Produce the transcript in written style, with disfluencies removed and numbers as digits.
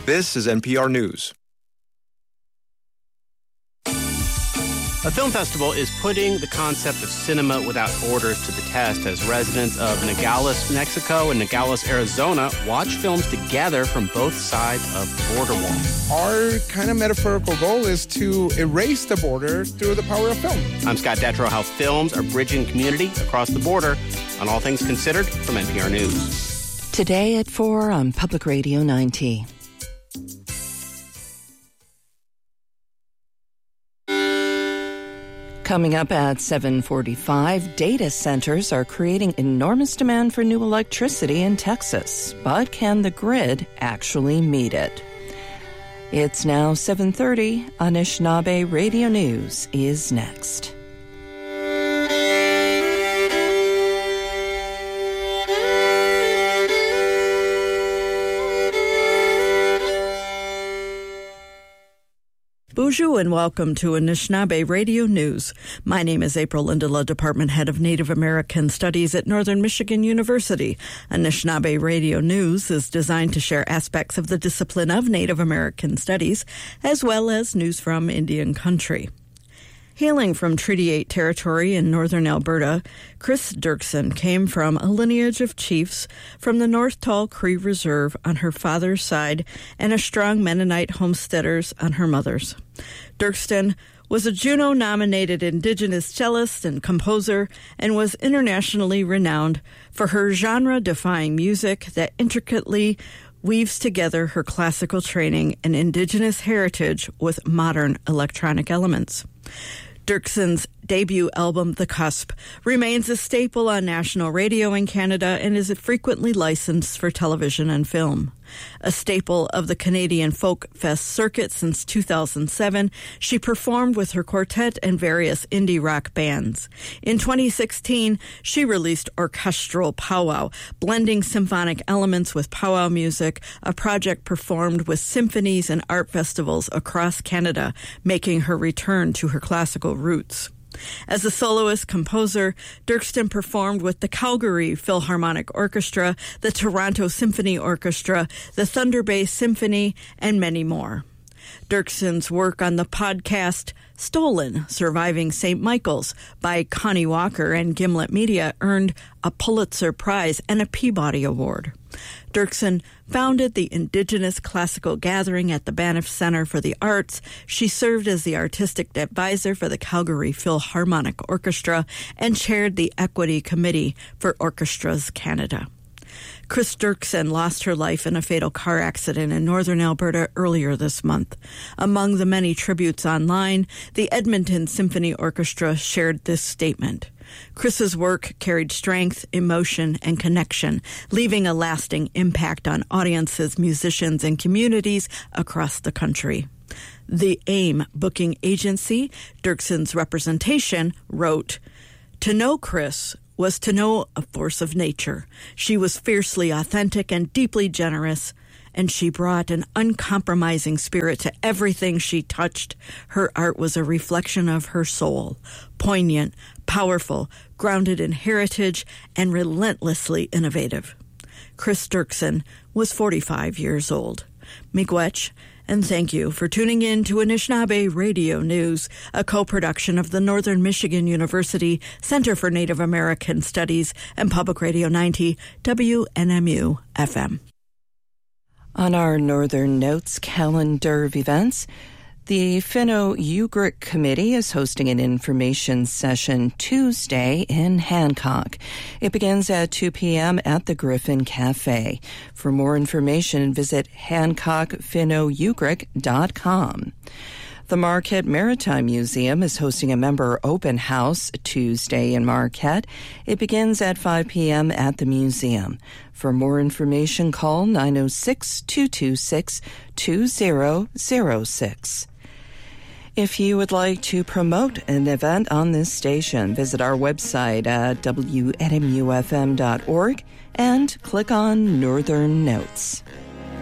This is NPR News. A film festival is putting the concept of cinema without borders to the test as residents of Nogales, Mexico and Nogales, Arizona watch films together from both sides of the border wall. Our kind of metaphorical goal is to erase the border through the power of film. I'm Scott Detrow. How films are bridging community across the border on All Things Considered from NPR News. Today at 4 on Public Radio 90. Coming up at 7:45, data centers are creating enormous demand for new electricity in Texas. But can the grid actually meet it? It's now 7:30. Anishinaabe Radio News is next. Bonjour and welcome to Anishinaabe Radio News. My name is April Lindela, Department Head of Native American Studies at Northern Michigan University. Anishinaabe Radio News is designed to share aspects of the discipline of Native American Studies, as well as news from Indian country. Hailing from Treaty 8 territory in northern Alberta, Chris Dirksen came from a lineage of chiefs from the North Tall Cree Reserve on her father's side and a strong Mennonite homesteaders on her mother's. Dirksen was a Juno-nominated Indigenous cellist and composer and was internationally renowned for her genre-defying music that intricately weaves together her classical training and Indigenous heritage with modern electronic elements. Dirksen's debut album, The Cusp, remains a staple on national radio in Canada and is frequently licensed for television and film. A staple of the Canadian Folk Fest circuit since 2007, she performed with her quartet and various indie rock bands. In 2016, she released Orchestral Powwow, blending symphonic elements with powwow music, a project performed with symphonies and art festivals across Canada, making her return to her classical roots. As a soloist-composer, Dirksen performed with the Calgary Philharmonic Orchestra, the Toronto Symphony Orchestra, the Thunder Bay Symphony, and many more. Dirksen's work on the podcast Stolen, Surviving St. Michael's by Connie Walker and Gimlet Media earned a Pulitzer Prize and a Peabody Award. Dirksen founded the Indigenous Classical Gathering at the Banff Center for the Arts. She served as the artistic advisor for the Calgary Philharmonic Orchestra and chaired the Equity Committee for Orchestras Canada. Chris Dirksen lost her life in a fatal car accident in northern Alberta earlier this month. Among the many tributes online, the Edmonton Symphony Orchestra shared this statement. Chris's work carried strength, emotion, and connection, leaving a lasting impact on audiences, musicians, and communities across the country. The AIM booking agency, Dirksen's representation, wrote, "To know Chris was to know a force of nature. She was fiercely authentic and deeply generous, and she brought an uncompromising spirit to everything she touched. Her art was a reflection of her soul, poignant, powerful, grounded in heritage, and relentlessly innovative." Chris Dirksen was 45 years old. Miigwech, and thank you for tuning in to Anishinaabe Radio News, a co-production of the Northern Michigan University Center for Native American Studies and Public Radio 90 WNMU FM. On our Northern Notes calendar of events, the Finno-Ugric Committee is hosting an information session Tuesday in Hancock. It begins at 2 p.m. at the Griffin Cafe. For more information, visit hancockfinnougric.com. The Marquette Maritime Museum is hosting a member open house Tuesday in Marquette. It begins at 5 p.m. at the museum. For more information, call 906-226-2006. If you would like to promote an event on this station, visit our website at WNMUFM.org and click on Northern Notes.